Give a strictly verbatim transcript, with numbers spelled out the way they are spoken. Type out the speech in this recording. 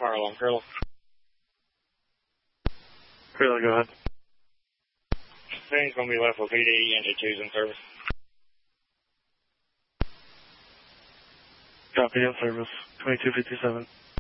Fire alarm, Curly. Curly, go ahead. Thing's going to be left with P D, Engine two's in service. Copy, in service. twenty-two fifty-seven.